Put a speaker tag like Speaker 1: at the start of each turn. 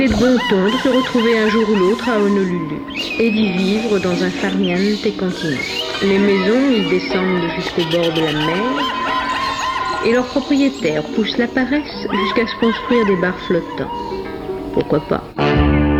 Speaker 1: C'est de bon ton de se retrouver un jour ou l'autre à Honolulu et d'y vivre dans un farniente continent. Les maisons y descendent jusqu'au bord de la mer et leurs propriétaires poussent la paresse jusqu'à se construire des bars flottants. Pourquoi pas?